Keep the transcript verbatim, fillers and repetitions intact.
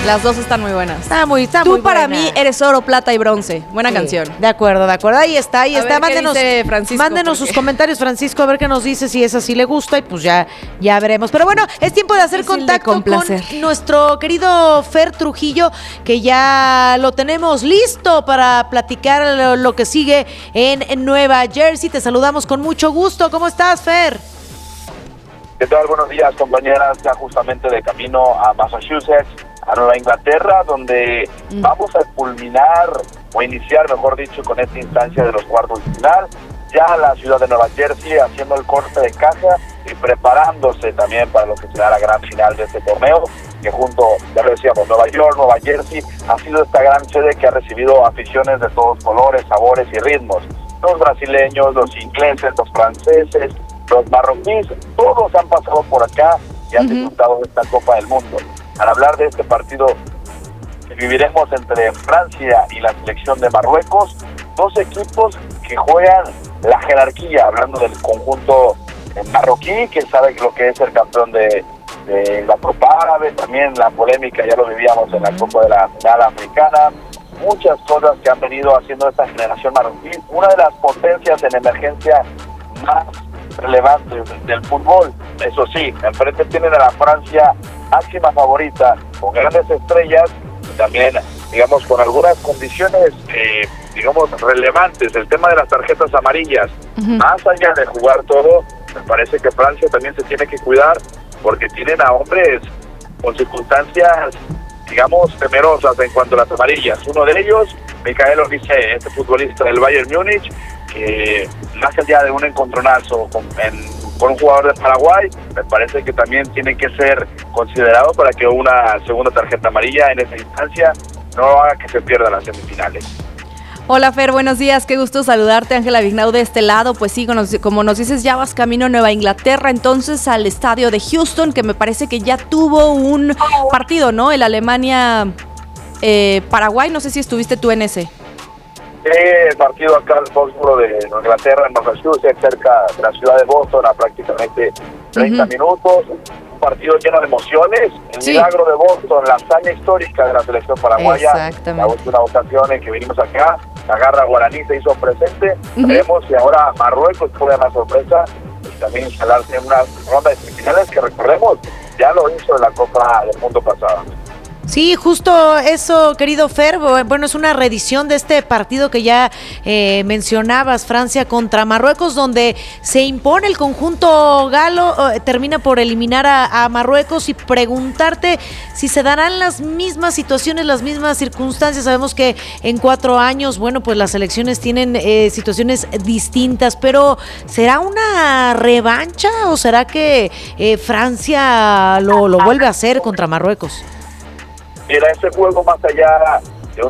Las dos están muy buenas. Está muy, está Tú muy para buena. mí eres oro, plata y bronce. Buena Sí, canción. De acuerdo, de acuerdo. Ahí está, ahí A está. ver, ¿qué Mándenos, dice Francisco? mándenos Porque- sus comentarios, Francisco, a ver qué nos dice, si esa sí le gusta y pues ya, ya veremos. Pero bueno, es tiempo de hacer Difícil de contacto con complacer. nuestro querido Fer Trujillo, que ya lo tenemos listo para platicar lo, lo que sigue en, en Nueva Jersey. Te saludamos con mucho gusto. ¿Cómo estás, Fer? ¿Qué tal? Buenos días, compañeras. Ya justamente de camino a Massachusetts, a Nueva Inglaterra, donde mm. vamos a culminar o iniciar, mejor dicho, con esta instancia de los cuartos de final. Ya la ciudad de Nueva Jersey haciendo el corte de caja y preparándose también para lo que será la gran final de este torneo, que junto, ya lo decíamos, Nueva York, Nueva Jersey, ha sido esta gran sede que ha recibido aficiones de todos colores, sabores y ritmos. Los brasileños, los ingleses, los franceses, los marroquíes, todos han pasado por acá y han uh-huh. disfrutado de esta Copa del Mundo. Al hablar de este partido que viviremos entre Francia y la selección de Marruecos, dos equipos que juegan la jerarquía, hablando del conjunto marroquí, que sabe lo que es el campeón de, de la Copa Árabe, también la polémica, ya lo vivíamos en la Copa de la Final Africana, muchas cosas que han venido haciendo esta generación marroquí, una de las potencias en emergencia más relevantes del fútbol. Eso sí, enfrente tienen a la Francia máxima favorita, con grandes estrellas y también, digamos, con algunas condiciones eh, digamos, relevantes. El tema de las tarjetas amarillas, uh-huh. más allá de jugar todo, me parece que Francia también se tiene que cuidar, porque tienen a hombres con circunstancias, digamos, temerosas en cuanto a las amarillas. Uno de ellos, Michael Olise, este futbolista del Bayern Múnich, que más allá de un encontronazo con, en, con un jugador de Paraguay, me parece que también tiene que ser considerado para que una segunda tarjeta amarilla en esa instancia no haga que se pierdan las semifinales. Hola Fer, buenos días, qué gusto saludarte, Ángela Vignau de este lado. Pues sí, como nos dices, ya vas camino a Nueva Inglaterra, entonces al estadio de Houston, que me parece que ya tuvo un partido, ¿no? El Alemania eh, Paraguay, no sé si estuviste tú en ese. Sí, el partido acá en Foxborough de Nueva Inglaterra, en Massachusetts, cerca de la ciudad de Boston, a prácticamente treinta uh-huh. minutos. Un partido lleno de emociones. El sí. milagro de Boston, la hazaña histórica de la selección paraguaya. La última ocasión en que vinimos acá, la garra guaraní se hizo presente. Uh-huh. Veremos si ahora Marruecos puede dar una sorpresa y también instalarse en una ronda de semifinales que, recordemos, ya lo hizo en la Copa del Mundo pasada. Sí, justo eso, querido Fer. Bueno, es una reedición de este partido que ya eh, mencionabas, Francia contra Marruecos, donde se impone el conjunto galo, eh, termina por eliminar a, a Marruecos, y preguntarte si se darán las mismas situaciones, las mismas circunstancias. Sabemos que en cuatro años, bueno, pues las selecciones tienen eh, situaciones distintas, pero ¿será una revancha o será que eh, Francia lo, lo vuelve a hacer contra Marruecos? Mira, este juego, más allá